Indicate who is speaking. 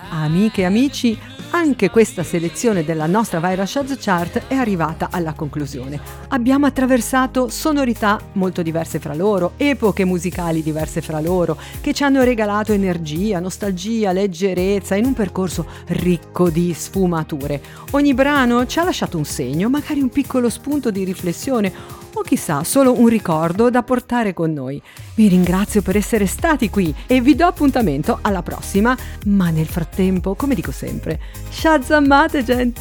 Speaker 1: Amiche e amici, anche questa selezione della nostra Viral Shaz Chart è arrivata alla conclusione. Abbiamo attraversato sonorità molto diverse fra loro, epoche musicali diverse fra loro, che ci hanno regalato energia, nostalgia, leggerezza in un percorso ricco di sfumature. Ogni brano ci ha lasciato un segno, magari un piccolo spunto di riflessione o chissà solo un ricordo da portare con noi. Vi ringrazio per essere stati qui e vi do appuntamento alla prossima, ma nel frattempo, come dico sempre, shazammate gente!